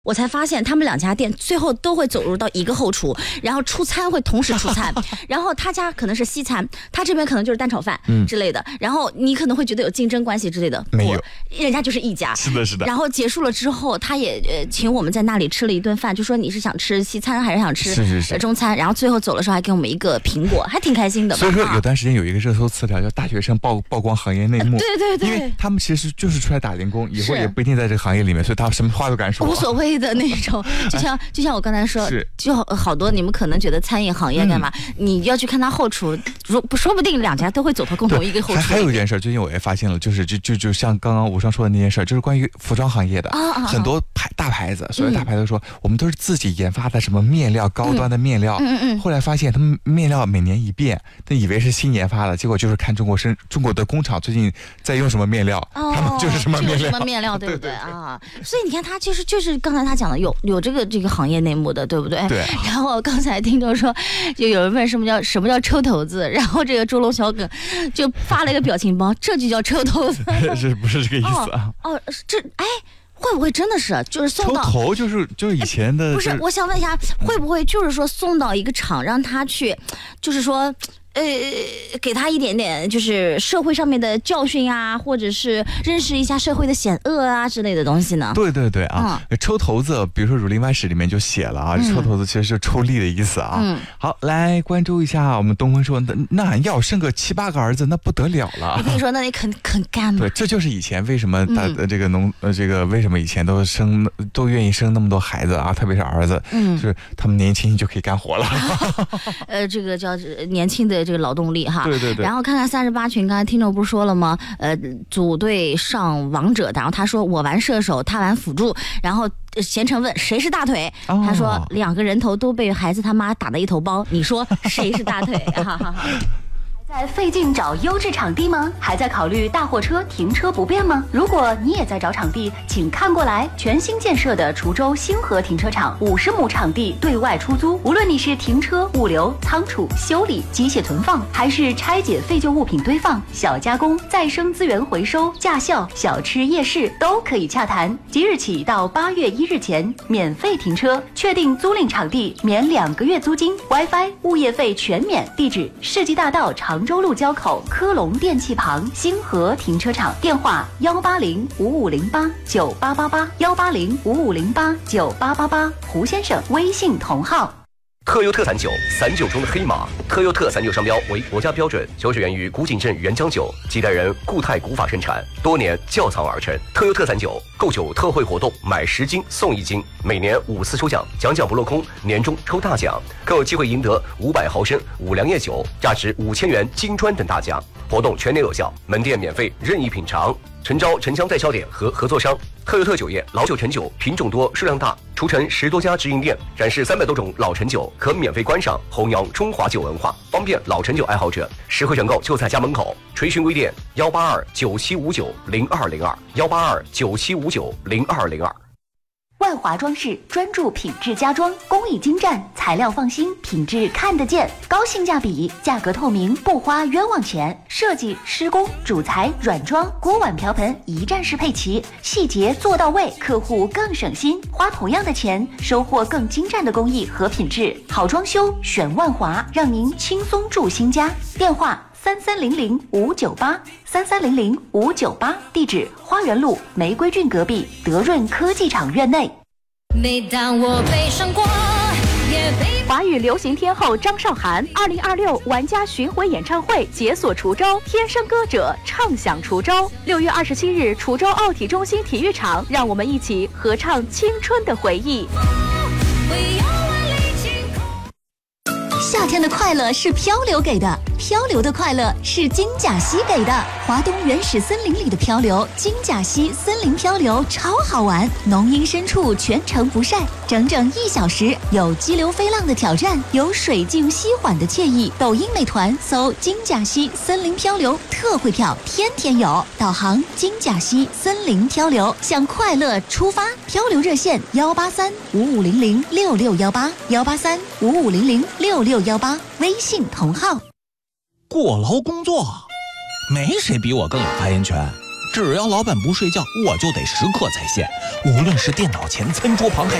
我才发现他们2家店最后都会走入到一个后厨，然后出餐会同时出餐，然后他家可能是西餐，他这边可能就是蛋炒饭之类的，然后你可能会觉得有竞争关系之类的， 没有， 人家就是一家。 是的，是的。 然后结束了之后，他也请我们在那里吃了一顿饭，就说你是想吃西餐还是想吃中餐，然后最后走的时候还给我们一个苹果，还挺开心的。 所以说有段时间有一个热搜词条叫大学生曝光行业内幕， 对， 因为他们其实就是出来打零工，以后也不一定在这个行业里面，所以他什么话都敢说， 无所谓的那种。就像我刚才说，就好多你们可能觉得餐饮行业干嘛，你要去看他后厨，说不定2家都会走到共同一个后厨。 还有一件事，最近我也发现了，就是就像刚刚吴双说的那件事，就是关于服装行业的，很多大牌子，所有大牌子说我们都是自己研发的什么面料，高端的面料，后来发现他们面料每年一变，他以为是新研发的，结果就是看中国的工厂最近在用什么面料，他们就是什么面料， 对不对啊？所以你看他就是刚才他讲的有这个行业内幕的，对不对？ 对。 然后刚才听众说，就有人问什么叫抽头子，然后这个周龙小耿就发了一个表情包，这就叫抽头子， 是不是这个意思啊？ 会不会真的是就是送到抽头就是以前的？ 不是，我想问一下，会不会就是说送到一个厂让他去，就是说。给他一点点就是社会上面的教训啊，或者是认识一下社会的险恶啊之类的东西呢？ 对啊，抽头子，比如说《儒林外史》里面就写了啊，抽头子其实是抽力的意思啊。好，来关注一下，我们东坤说，那要生个7、8个儿子，那不得了了。 我跟你说，那你肯干吗？ 对，这就是以前为什么为什么以前都愿意生那么多孩子啊，特别是儿子，就是他们年轻就可以干活了。 这个叫年轻的这个劳动力哈， 对。 然后看看38群，刚才听众不是说了吗？组队上王者，然后他说我玩射手，他玩辅助，然后贤成问谁是大腿，他说2个人头都被孩子他妈打得一头包，你说谁是大腿？哈哈哈。在费劲找优质场地吗？还在考虑大货车停车不便吗？如果你也在找场地，请看过来，全新建设的滁州星河停车场50亩场地对外出租，无论你是停车、物流、仓储、修理、机械存放，还是拆解废旧物品堆放、小加工、再生资源回收、驾校、小吃夜市，都可以洽谈。即日起到8月1日前免费停车，确定租赁场地免2个月租金 ，WiFi、物业费全免。地址：世纪大道常州路交口科龙电器旁星河停车场，电话18055089888，18055089888，胡先生微信同号。 特优特散酒，散酒中的黑马。特优特散酒商标为国家标准，酒水源于古井镇原浆酒，几代人固态古法生产，多年窖藏而成。特优特散酒购酒特惠活动，买10斤送1斤，每年5次抽奖，奖不落空，年终抽大奖，更有机会赢得500毫升五粮液酒，价值5000元金砖等大奖。活动全年有效，门店免费任意品尝。诚招城乡代销点和合作商。特优特酒业老酒陈酒品种多数量大，除城10多家直营店，展示300多种老陈酒，可免费观赏，弘扬中华酒文化，方便老陈酒爱好者实惠选购就在家门口。垂询微店18297590202，18297590202。 万华装饰专注品质家装，工艺精湛，材料放心，品质看得见，高性价比，价格透明，不花冤枉钱。设计、施工、主材、软装、锅碗瓢盆一站式配齐，细节做到位，客户更省心，花同样的钱，收获更精湛的工艺和品质。好装修选万华，让您轻松住新家。电话3300-598，3300-598，地址花园路玫瑰郡隔壁德润科技厂院内。 每当我悲伤过， 华语流行天后张韶涵2026玩家巡回演唱会解锁滁州，天生歌者唱响滁州。6月27日，滁州奥体中心体育场，让我们一起合唱青春的回忆。夏天的快乐是漂流给的，漂流的快乐是金甲溪给的。华东原始森林里的漂流，金甲溪森林漂流超好玩，浓荫深处全程不晒，整整1小时，有激流飞浪的挑战，有水静溪缓的惬意。抖音美团搜金甲溪森林漂流，特惠票天天有。导航金甲溪森林漂流，向快乐出发。漂流热线183-5500-6618，183-5500-6618，微信同号。 过劳工作，没谁比我更有发言权。 只要老板不睡觉，我就得时刻在线。无论是电脑前、餐桌旁，